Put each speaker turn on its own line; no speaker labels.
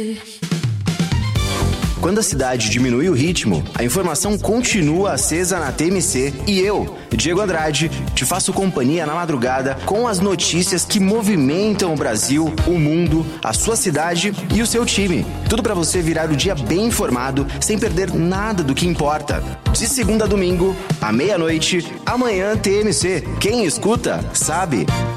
Quando a cidade diminui o ritmo, a informação continua acesa na TMC e eu, Diego Andrade, te faço companhia na madrugada com as notícias que movimentam o Brasil, o mundo, a sua cidade e o seu time. Tudo para você virar o dia bem informado, sem perder nada do que importa. De segunda a domingo, à meia-noite, amanhã TMC. Quem escuta, sabe.